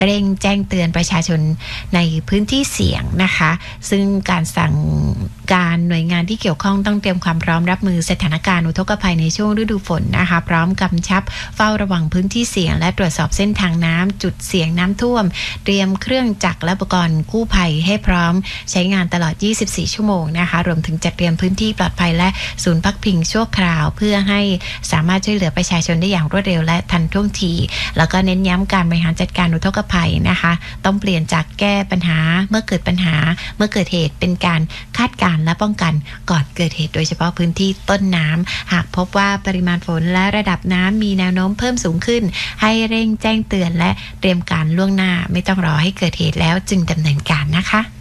เร่งแจ้งเตือนประชาชนในพื้นที่เสี่ยงนะคะซึ่งการสั่งการหน่วยงานที่เกี่ยวข้องต้องเตรียมความพร้อมรับมือสถานการณ์อุทกภัยในช่วงฤดูฝนนะคะพร้อมกำชับเฝ้าระวังพื้นที่เสี่ยงและตรวจสอบเส้นทางน้ำจุดเสี่ยงน้ำท่วมเตรียมเครื่องจักรและอุปกรณ์กู้ภัยให้พร้อมใช้งานตลอด24ชั่วโมงนะคะรวมถึงจัดเตรียมพื้นที่ปลอดภัยและศูนย์พักพิงชั่วคราวเพื่อให้สามารถช่วยเหลือประชาชนได้อย่างรวดเร็วและทันท่วงทีแล้วก็เน้นย้ำการบริหารจัดการอุทกภัยนะคะต้องเปลี่ยนจากแก้ปัญหาเมื่อเกิดปัญหาเมื่อเกิดเหตุเป็นการคาดการณ์และป้องกันก่อนเกิดเหตุโดยเฉพาะพื้นที่ต้นน้ำหากพบว่าปริมาณฝนและระดับน้ำมีแนวโน้มเพิ่มสูงขึ้นให้เร่งแจ้งเตือนและเตรียมการล่วงหน้าไม่ต้องรอให้เกิดเหตุแล้วจึงดำเนินการนะคะ